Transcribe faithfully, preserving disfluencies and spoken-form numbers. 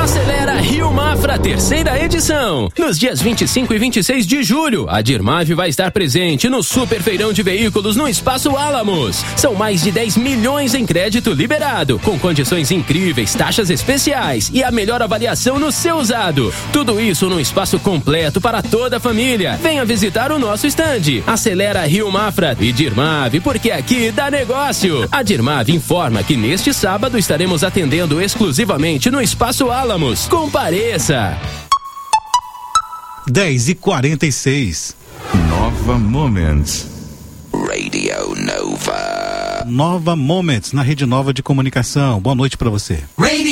Acelera Rio Mafra, terceira edição. Nos dias vinte e cinco e vinte e seis de julho, a Dirmave vai estar presente no Super Feirão de Veículos no Espaço Álamos. São mais de dez milhões em crédito liberado, com condições incríveis, taxas especiais e a melhor avaliação no seu usado. Tudo isso num espaço completo para toda a família. Venha visitar o nosso estande. Acelera Rio Mafra e Dirmave, porque aqui dá negócio. A Dirmave informa que neste sábado estaremos atendendo exclusivamente no Espaço Álamos. Compareça! dez e quarenta e seis. Nova Moments. Radio Nova. Nova Moments, na Rede Nova de Comunicação. Boa noite para você. Radio